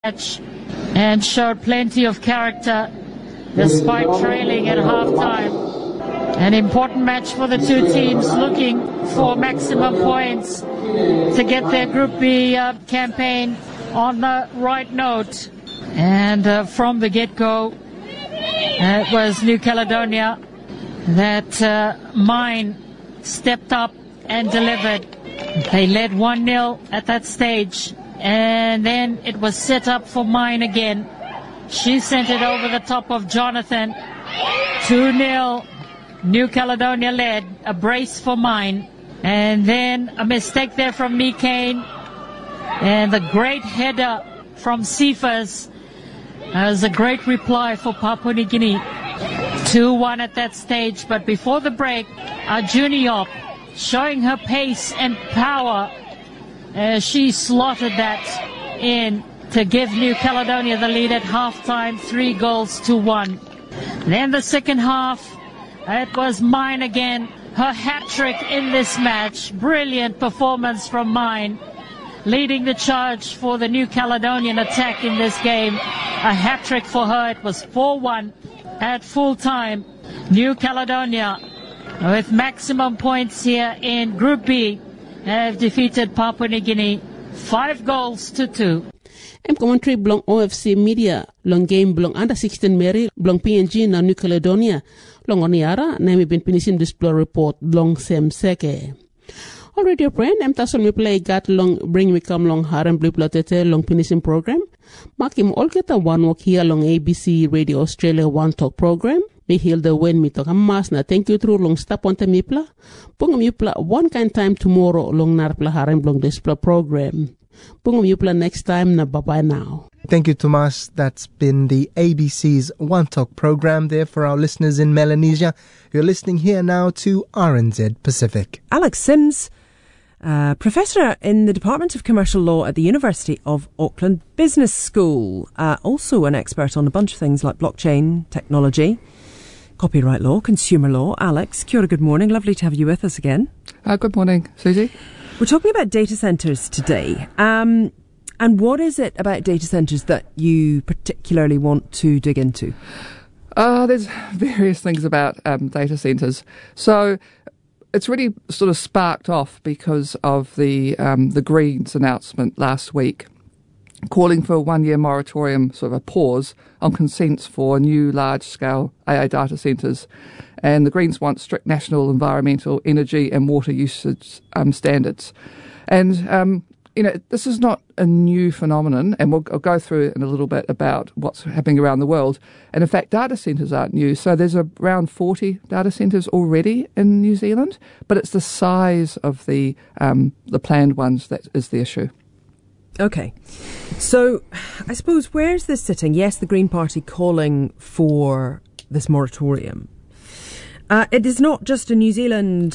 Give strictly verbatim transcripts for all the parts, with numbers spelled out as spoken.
match and showed plenty of character despite trailing at halftime. An important match for the two teams looking for maximum points to get their Group B uh, campaign on the right note. And uh, from the get-go, uh, it was New Caledonia that uh, Mine stepped up and delivered. They led one nil at that stage, and then it was set up for Mine again. She sent it over the top of Jonathan. two nil, New Caledonia led, a brace for Mine. And then a mistake there from Mikain. And the great header from Cephas as a great reply for Papua New Guinea. two one at that stage, but before the break, Juniop showing her pace and power as she slotted that in to give New Caledonia the lead at halftime, three goals to one. Then the second half, it was Mine again, her hat-trick in this match. Brilliant performance from Mine, leading the charge for the New Caledonian attack in this game. A hat-trick for her. It was four one at full time. New Caledonia with maximum points here in Group B have defeated Papua New Guinea five goals to two. M commentary belong O F C Media, long game belong under sixteen Mary, belong P N G na New Caledonia, long Oniara, nami bin pinisim display report, long Sem Seke. Already your friend, em tason mi play gat long bring me come long harem blue platete long pinisim program. Makim all get a one walk here long A B C Radio Australia One Talk program. Mi hilda when mi talk a mas na thank you through long stop on the mipla. Pung mipla one kind time tomorrow long narpla harem long display program. Pung mipla next time na bye bye now. Thank you, Tomas. That's been the A B C's One Talk program there for our listeners in Melanesia. You're listening here now to R N Z Pacific. Alex Sims, Uh, professor in the Department of Commercial Law at the University of Auckland Business School. Uh, also an expert on a bunch of things like blockchain, technology, copyright law, consumer law. Alex, kia ora, good morning. Lovely to have you with us again. Uh, good morning, Susie. We're talking about data centres today. Um, and what is it about data centres that you particularly want to dig into? Uh, there's various things about um, data centres. So it's really sort of sparked off because of the um, the Greens announcement last week, calling for a one-year moratorium, sort of a pause on consents for new large-scale A I data centres. And the Greens want strict national environmental, energy and water usage um, standards. And, um, you know, this is not a new phenomenon, and we'll, I'll go through in a little bit about what's happening around the world. And in fact, data centres aren't new. So there's around forty data centres already in New Zealand, but it's the size of the um, the planned ones that is the issue. Okay. So I suppose where's this sitting? Yes, the Green Party calling for this moratorium. Uh, it is not just a New Zealand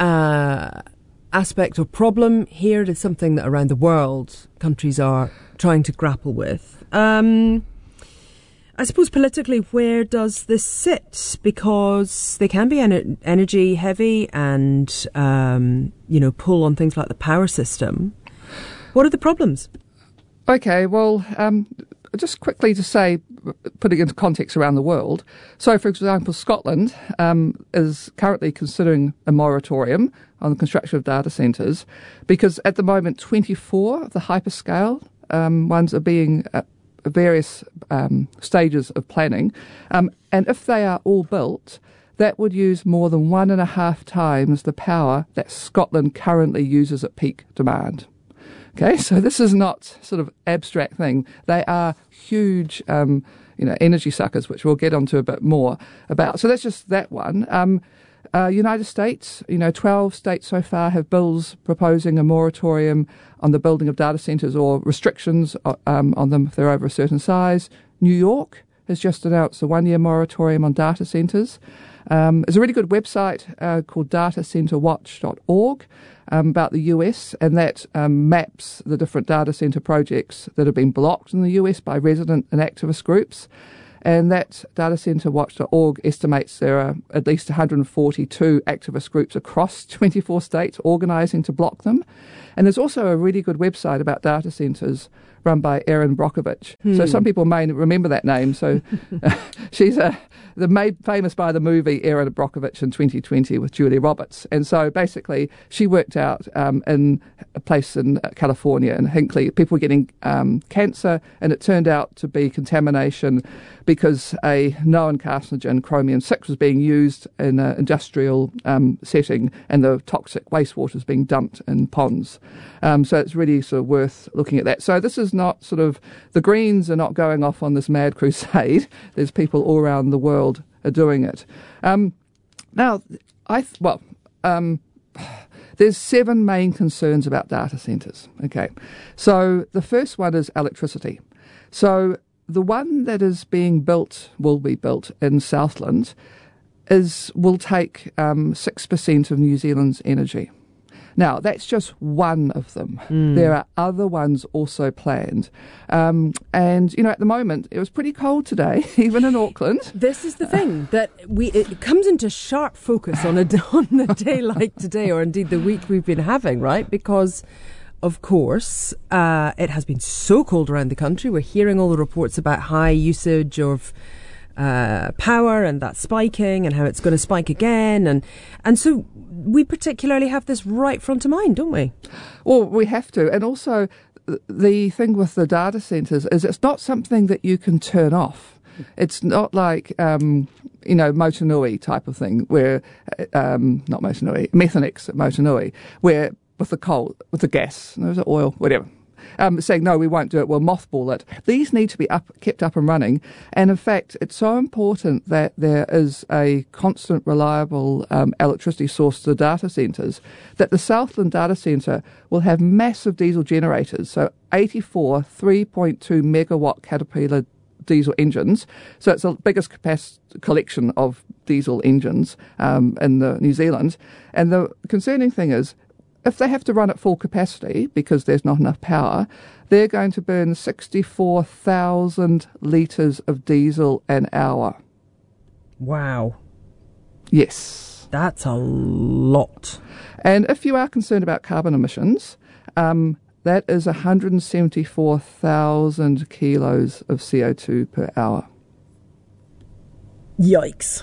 uh aspect or problem here. It is something that around the world countries are trying to grapple with. Um, I suppose politically, where does this sit? Because they can be ener- energy heavy and, um, you know, pull on things like the power system. What are the problems? Okay, well, um, just quickly to say, putting into context around the world. So, for example, Scotland um, is currently considering a moratorium on the construction of data centres because at the moment twenty-four of the hyperscale um, ones are being at various um, stages of planning. Um, and if they are all built, that would use more than one and a half times the power that Scotland currently uses at peak demand. Okay, so this is not sort of abstract thing. They are huge, um, you know, energy suckers, which we'll get onto a bit more about. So that's just that one. Um, uh, United States, you know, twelve states so far have bills proposing a moratorium on the building of data centres or restrictions um, on them if they're over a certain size. New York has just announced a one-year moratorium on data centres. Um, there's a really good website uh, called data center watch dot org um, about the U S, and that um, maps the different data center projects that have been blocked in the U S by resident and activist groups. And that data center watch dot org estimates there are at least one hundred forty-two activist groups across twenty-four states organising to block them. And there's also a really good website about data centres run by Erin Brockovich. Hmm. So some people may remember that name. So uh, she's a, the made famous by the movie Erin Brockovich in twenty twenty with Julia Roberts. And so basically she worked out um, in a place in California, in Hinckley, people were getting um, cancer, and it turned out to be contamination because a known carcinogen, chromium six, was being used in an industrial um, setting, and the toxic wastewater is being dumped in ponds. Um, so it's really sort of worth looking at that. So this is not sort of, the Greens are not going off on this mad crusade. There's people all around the world are doing it. Um, now, I th- well, um, there's seven main concerns about data centres. Okay, so the first one is electricity. So the one that is being built, will be built in Southland, is will take um, six percent of New Zealand's energy. Now, that's just one of them. Mm. There are other ones also planned. Um, and, you know, at the moment, it was pretty cold today, even in Auckland. This is the thing, that we it comes into sharp focus on a, on a day like today, or indeed the week we've been having, right? Because, of course, uh, it has been so cold around the country. We're hearing all the reports about high usage of Uh, power, and that spiking, and how it's going to spike again, and and so we particularly have this right front of mind, don't we? Well, we have to, and also the thing with the data centres is it's not something that you can turn off. It's not like um, you know Motunui type of thing, where um, not Motunui, Methanex at Motunui, where with the coal, with the gas, there's the oil, whatever. Um, saying, no, we won't do it, we'll mothball it. These need to be up, kept up and running. And in fact, it's so important that there is a constant, reliable um, electricity source to the data centres that the Southland data centre will have massive diesel generators, so eighty-four three point two megawatt Caterpillar diesel engines. So it's the biggest capacity collection of diesel engines um, in the New Zealand. And the concerning thing is, if they have to run at full capacity because there's not enough power, they're going to burn sixty-four thousand litres of diesel an hour. Wow. Yes. That's a lot. And if you are concerned about carbon emissions, um, that is one hundred seventy-four thousand kilos of C O two per hour. Yikes.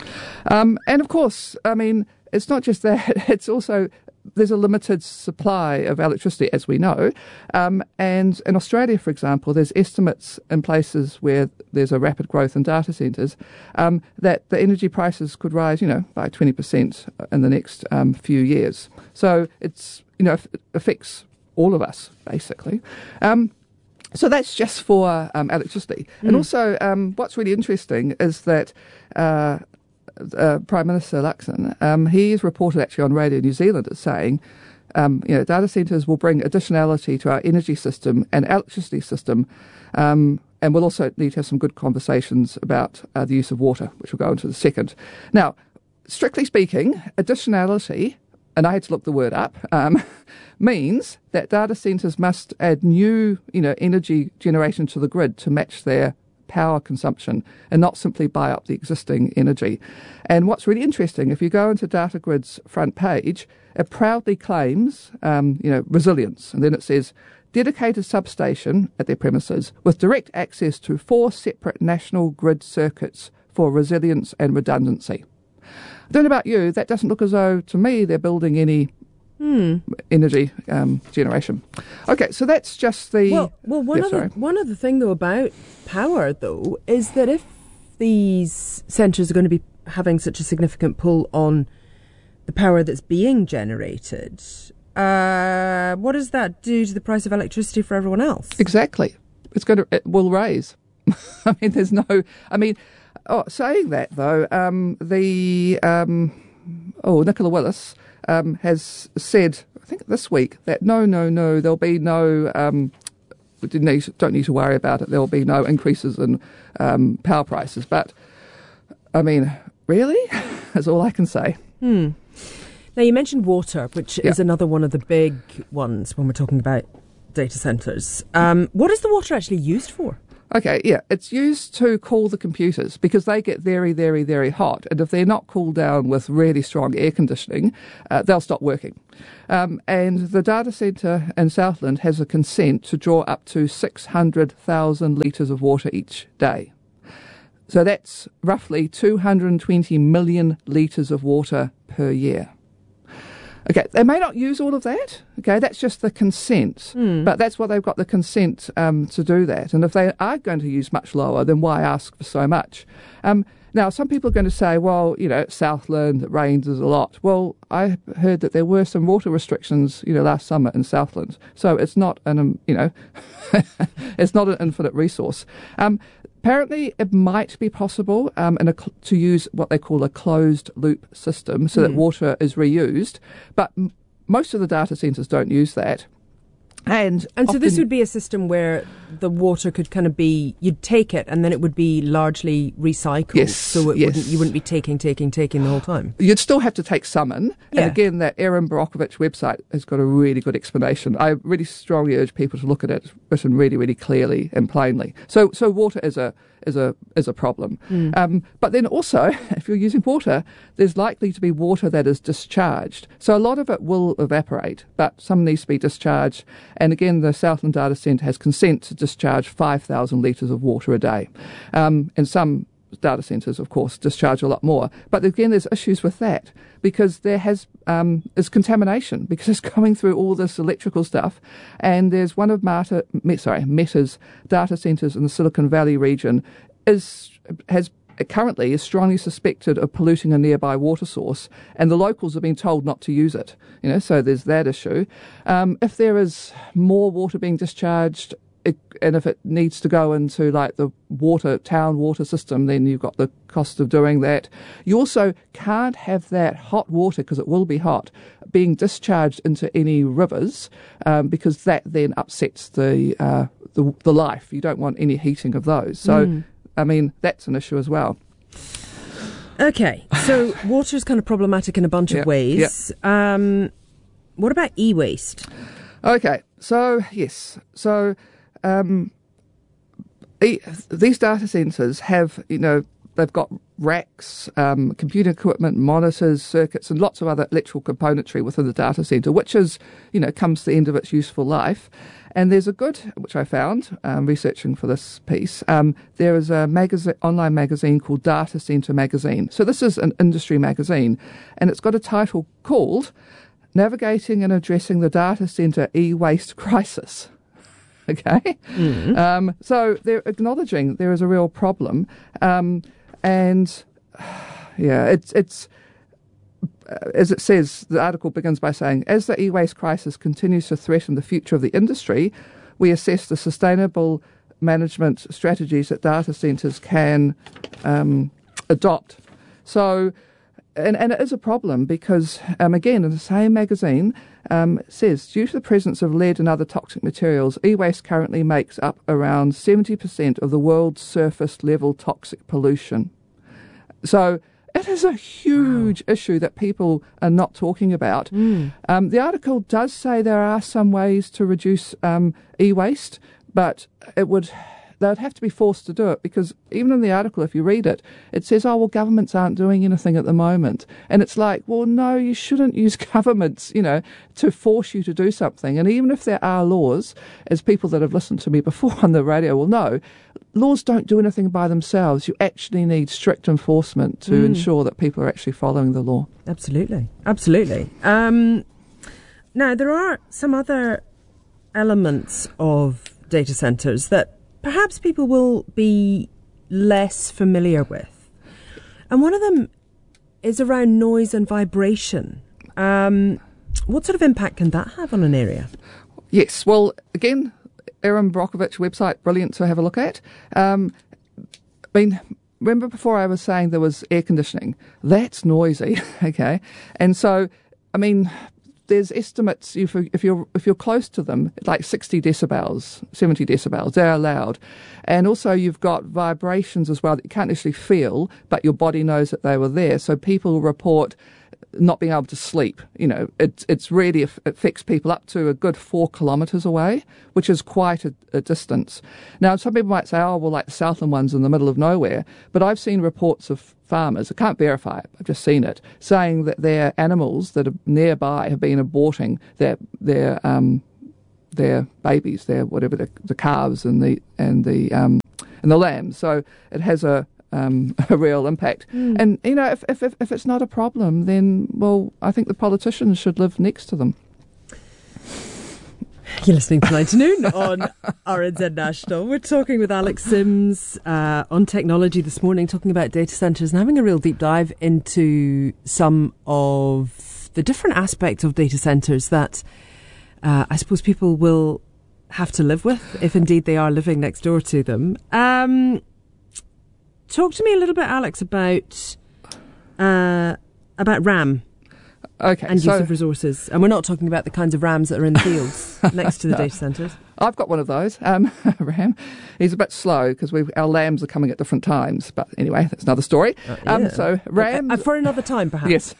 Um, and of course, I mean, it's not just that, it's also, there's a limited supply of electricity, as we know. Um, and in Australia, for example, there's estimates in places where there's a rapid growth in data centres um, that the energy prices could rise, you know, by twenty percent in the next um, few years. So it's, you know, it affects all of us, basically. Um, so that's just for um, electricity. Mm. And also, um, what's really interesting is that uh, Uh, Prime Minister Luxon, um, he's reported actually on Radio New Zealand as saying, um, you know, data centres will bring additionality to our energy system and electricity system, um, and we'll also need to have some good conversations about uh, the use of water, which we'll go into in a second. Now, strictly speaking, additionality, and I had to look the word up, um, means that data centres must add new, you know, energy generation to the grid to match their power consumption and not simply buy up the existing energy. And what's really interesting, if you go into DataGrid's front page, it proudly claims, um, you know, resilience. And then it says, dedicated substation at their premises with direct access to four separate national grid circuits for resilience and redundancy. I don't know about you, that doesn't look as though, to me, they're building any Hmm. energy um, generation. Okay, so that's just the... Well, well one, yeah, other, one other thing, though, about power, though, is that if these centres are going to be having such a significant pull on the power that's being generated, uh, what does that do to the price of electricity for everyone else? Exactly. It's going to... It will raise. I mean, there's no... I mean, oh, saying that, though, um, the... Um, oh, Nicola Willis... Um, has said, I think this week, that no, no, no, there'll be no, um, we didn't need, don't need to worry about it, there'll be no increases in um, power prices. But, I mean, really? That's all I can say. Hmm. Now, you mentioned water, which yeah. is another one of the big ones when we're talking about data centres. Um, what is the water actually used for? Okay, yeah, it's used to cool the computers because they get very, very, very hot. And if they're not cooled down with really strong air conditioning, uh, they'll stop working. Um, and the data centre in Southland has a consent to draw up to six hundred thousand litres of water each day. So that's roughly two hundred twenty million litres of water per year. Okay, they may not use all of that. Okay, that's just the consent. Mm. But that's what they've got the consent um, to do that. And if they are going to use much lower, then why ask for so much? Um, now, some people are going to say, well, you know, Southland, it rains a lot. Well, I heard that there were some water restrictions, you know, last summer in Southland. So it's not an, um, you know, it's not an infinite resource. Um, Apparently, it might be possible um, in a cl- to use what they call a closed-loop system so mm. that water is reused, but m- most of the data centres don't use that. And and so this would be a system where the water could kind of be, you'd take it and then it would be largely recycled. Yes, so it yes. wouldn't, you wouldn't be taking, taking, taking the whole time. You'd still have to take some in. Yeah. And again, that Erin Brockovich website has got a really good explanation. I really strongly urge people to look at it. It's written really, really clearly and plainly. So so water is a is a is a problem. Mm. Um, but then also, if you're using water, there's likely to be water that is discharged. So a lot of it will evaporate, but some needs to be discharged. And again, the Southland Data Centre has consent to discharge five thousand litres of water a day. Um, and some data centres, of course, discharge a lot more. But again, there's issues with that because there has um, is contamination because it's going through all this electrical stuff. And there's one of Meta, sorry, Meta's data centres in the Silicon Valley region is has currently is strongly suspected of polluting a nearby water source, and the locals have been told not to use it. You know, so there's that issue. Um, if there is more water being discharged, It, and if it needs to go into like the water town water system, then you've got the cost of doing that. You also can't have that hot water, because it will be hot, being discharged into any rivers, um, because that then upsets the, uh, the the life. You don't want any heating of those. So, mm. I mean, that's an issue as well. Okay, so water is kind of problematic in a bunch yep. of ways. Yep. Um, what about e-waste? Okay, so yes, so. Um, e- these data centres have, you know, they've got racks, um, computer equipment, monitors, circuits, and lots of other electrical componentry within the data centre, which is, you know, comes to the end of its useful life. And there's a good, which I found um, researching for this piece, um, there is a magazine, online magazine called Data Centre Magazine. So this is an industry magazine, and it's got a title called Navigating and Addressing the Data Centre E-Waste Crisis. Okay, mm. um, so they're acknowledging there is a real problem, um, and yeah, it's it's uh, as it says. The article begins by saying, as the e-waste crisis continues to threaten the future of the industry, we assess the sustainable management strategies that data centres can um, adopt. So. And, and it is a problem because, um, again, in the same magazine, um, it says, due to the presence of lead and other toxic materials, e-waste currently makes up around seventy percent of the world's surface level toxic pollution. So it is a huge wow. issue that people are not talking about. Mm. Um, the article does say there are some ways to reduce um, e-waste, but it would... they'd have to be forced to do it, because even in the article, if you read it, it says, oh, well, governments aren't doing anything at the moment. And it's like, well, no, you shouldn't use governments, you know, to force you to do something. And even if there are laws, as people that have listened to me before on the radio will know, laws don't do anything by themselves. You actually need strict enforcement to mm. ensure that people are actually following the law. Absolutely. Absolutely. Um, now, there are some other elements of data centres that perhaps people will be less familiar with. And one of them is around noise and vibration. Um, what sort of impact can that have on an area? Yes, well, again, Erin Brockovich website, brilliant to have a look at. Um, I mean, remember before I was saying there was air conditioning? That's noisy, okay? And so, I mean... there's estimates if if you're if you're close to them, like sixty decibels, seventy decibels, they're allowed, and also you've got vibrations as well that you can't actually feel, but your body knows that they were there. So people report not being able to sleep. You know, it it's really it affects people up to a good four kilometres away, which is quite a, a distance. Now, some people might say, oh, well, like the Southland one's in the middle of nowhere, but I've seen reports of farmers, I can't verify it, I've just seen it, saying that their animals that are nearby have been aborting their their um their babies, their whatever the, the calves and the and the um and the lambs. So it has a Um, a real impact. Mm. And, you know, if, if, if it's not a problem, then, well, I think the politicians should live next to them. You're listening to nine to Noon on R N Z National. We're talking with Alex Sims uh, on technology this morning, talking about data centres and having a real deep dive into some of the different aspects of data centres that uh, I suppose people will have to live with, if indeed they are living next door to them. Um... Talk to me a little bit, Alex, about uh, about RAM okay, and so, use of resources. And we're not talking about the kinds of RAMs that are in the fields next to the no. data centres. I've got one of those, um, RAM. He's a bit slow because our lambs are coming at different times. But anyway, that's another story. Uh, yeah. um, so RAM... Uh, for another time, perhaps. Yes.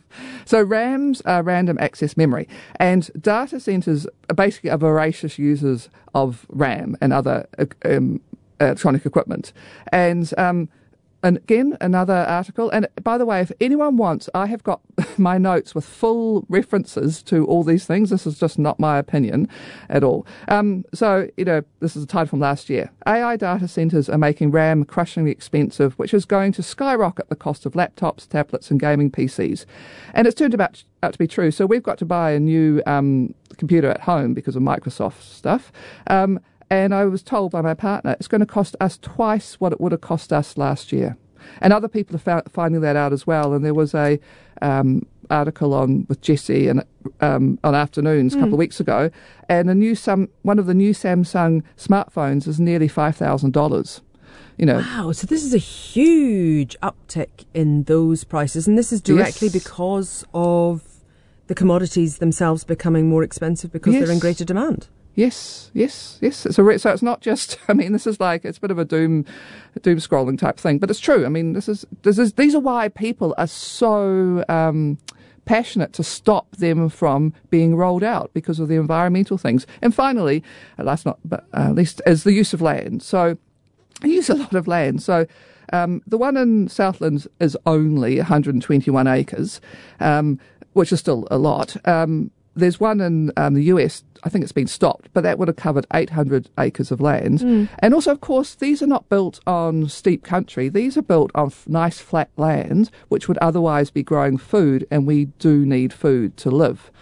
So RAMs are random access memory. And data centres are basically are voracious users of RAM and other... Um, electronic equipment. And um, and again, another article. And by the way, if anyone wants, I have got my notes with full references to all these things. This is just not my opinion at all. Um, so, you know, this is a title from last year. A I data centres are making RAM crushingly expensive, which is going to skyrocket the cost of laptops, tablets and gaming P Cs. And it's turned out, out to be true. So we've got to buy a new um, computer at home because of Microsoft stuff. Um, And I was told by my partner it's going to cost us twice what it would have cost us last year. And other people are found, finding that out as well. And there was a um, article on with Jesse and um, on Afternoons a couple mm. of weeks ago. And a new some one of the new Samsung smartphones is nearly five thousand dollars. You know. Wow! So this is a huge uptick in those prices, and this is directly yes. because of the commodities themselves becoming more expensive because yes. they're in greater demand. Yes, yes, yes. It's a re- so it's not just. I mean, this is like it's a bit of a doom, doom scrolling type thing, but it's true. I mean, this is this is these are why people are so um, passionate to stop them from being rolled out because of the environmental things. And finally, uh, last not but uh, least, is the use of land. So, I use a lot of land. So. Um, the one in Southlands is only one hundred twenty-one acres, um, which is still a lot. Um, There's one in um, the U S, I think it's been stopped, but that would have covered eight hundred acres of land. Mm. And also, of course, these are not built on steep country. These are built on f- nice flat land, which would otherwise be growing food, and we do need food to live.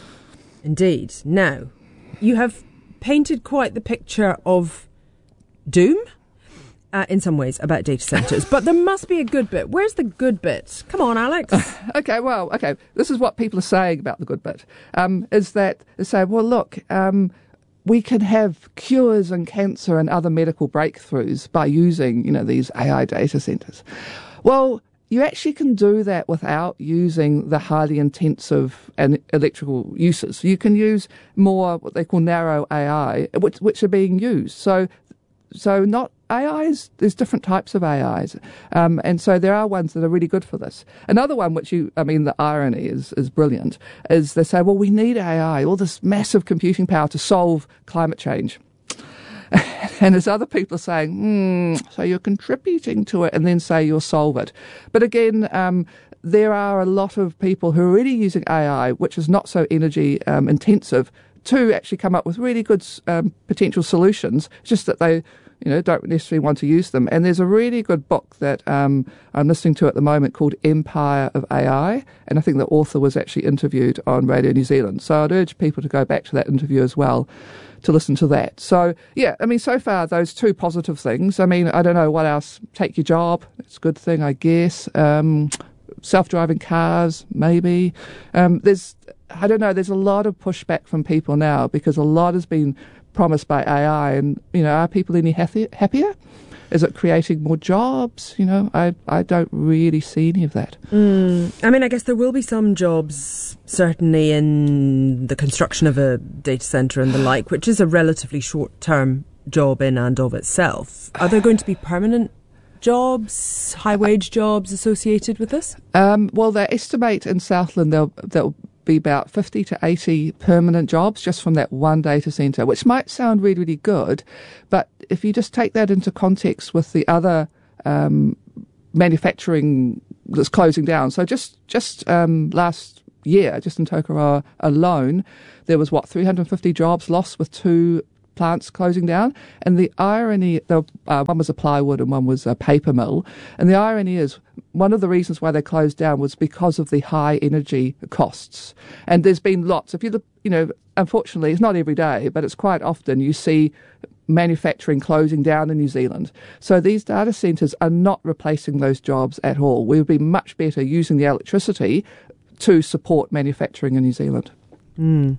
Indeed. Now, you have painted quite the picture of doom. Uh, in some ways, about data centres. But there must be a good bit. Where's the good bit? Come on, Alex. okay, well, okay. This is what people are saying about the good bit, um, is that they say, well, look, um, we can have cures in cancer and other medical breakthroughs by using, you know, these A I data centres. Well, you actually can do that without using the highly intensive and electrical uses. You can use more what they call narrow A I, which, which are being used. So, so not A Is, there's different types of A Is. Um, and so there are ones that are really good for this. Another one, which you, I mean, the irony is, is brilliant, is they say, well, we need A I, all this massive computing power to solve climate change. And there's other people saying, hmm, so you're contributing to it and then say you'll solve it. But again, um, there are a lot of people who are already using A I, which is not so energy um, intensive, to actually come up with really good um, potential solutions, just that they, you know, don't necessarily want to use them. And there's a really good book that um, I'm listening to at the moment called Empire of A I, and I think the author was actually interviewed on Radio New Zealand. So I'd urge people to go back to that interview as well to listen to that. So, yeah, I mean, so far, those two positive things. I mean, I don't know what else. Take your job. It's a good thing, I guess. Um, self-driving cars, maybe. Um, there's, I don't know, there's a lot of pushback from people now because a lot has been promised by A I, and, you know, are people any happy, happier? Is it creating more jobs? You know, I, I don't really see any of that. Mm. I mean, I guess there will be some jobs, certainly in the construction of a data centre and the like, which is a relatively short-term job in and of itself. Are there going to be permanent jobs, high-wage jobs associated with this? Um, well, they estimate in Southland there'll, there'll be about fifty to eighty permanent jobs just from that one data centre, which might sound really, really good, but if you just take that into context with the other um, manufacturing that's closing down. So just, just um, last year, just in Tokoroa alone, there was, what, three hundred fifty jobs lost with two plants closing down. And the irony, the, uh, one was a plywood and one was a paper mill. And the irony is, one of the reasons why they closed down was because of the high energy costs. And there's been lots. If you look, you know, unfortunately, it's not every day, but it's quite often you see manufacturing closing down in New Zealand. So these data centres are not replacing those jobs at all. We would be much better using the electricity to support manufacturing in New Zealand. Mm.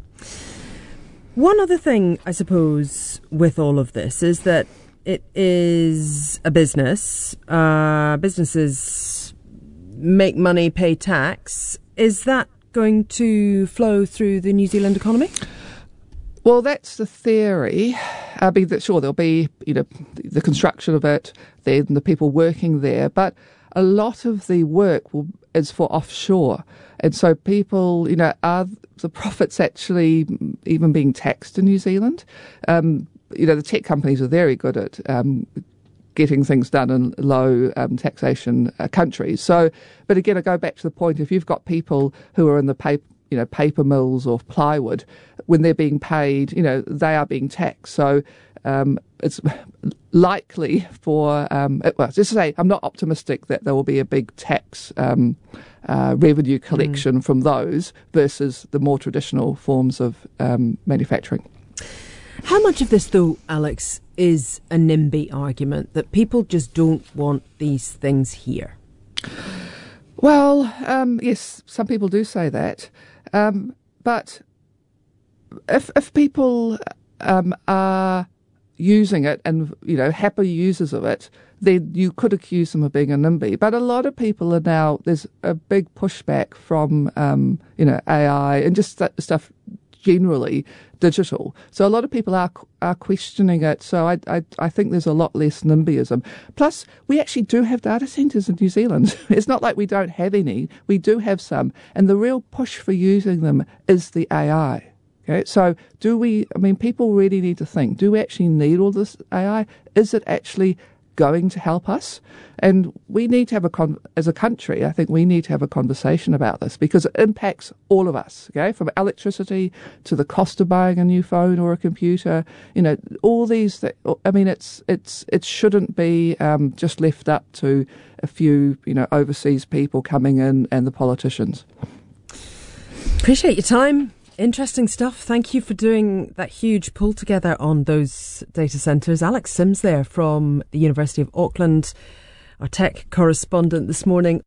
One other thing, I suppose, with all of this is that it is a business. Uh, businesses make money, pay tax. Is that going to flow through the New Zealand economy? Well, that's the theory. I mean, that sure, there'll be, you know, the construction of it, then the people working there, but a lot of the work will, is for offshore. And so people, you know, are the profits actually even being taxed in New Zealand? Um, you know, the tech companies are very good at um, getting things done in low um, taxation uh, countries. So, but again, I go back to the point, if you've got people who are in the paper, you know, paper mills or plywood, when they're being paid, you know, they are being taxed. So um, it's likely for, um, well, just to say, I'm not optimistic that there will be a big tax um, uh, revenue collection mm. from those versus the more traditional forms of um, manufacturing. How much of this, though, Alex, is a NIMBY argument, that people just don't want these things here? Well, um, yes, some people do say that. Um, but if if people um, are using it and, you know, happy users of it, then you could accuse them of being a NIMBY. But a lot of people are now, there's a big pushback from, um, you know, A I and just st- stuff generally digital. So a lot of people are are questioning it. So I I, I think there's a lot less NIMBYism. Plus, we actually do have data centres in New Zealand. It's not like we don't have any. We do have some. And the real push for using them is the A I. Okay, so do we, I mean, people really need to think, do we actually need all this A I? Is it actually going to help us? And we need to have a, con- as a country, I think we need to have a conversation about this because it impacts all of us, okay, from electricity to the cost of buying a new phone or a computer, you know, all these, th- I mean, it's, it's, it shouldn't be um, just left up to a few, you know, overseas people coming in and the politicians. Appreciate your time. Interesting stuff. Thank you for doing that huge pull together on those data centres. Alex Sims there from the University of Auckland, our tech correspondent this morning.